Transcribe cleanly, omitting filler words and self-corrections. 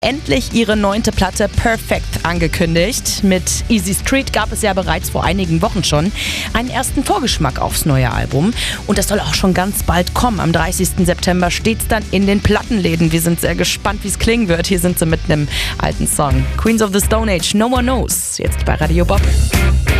endlich ihre 9. Platte Perfect angekündigt. Mit Easy Street gab es ja bereits vor einigen Wochen schon einen ersten Vorgeschmack aufs neue Album. Und das soll auch schon ganz bald kommen. Am 30. September steht es dann in den Plattenläden. Wir sind sehr gespannt, wie es klingen wird. Hier sind sie mit einem alten Song. Queens of the Stone Age, No One Knows. Jetzt bei Radio Bob.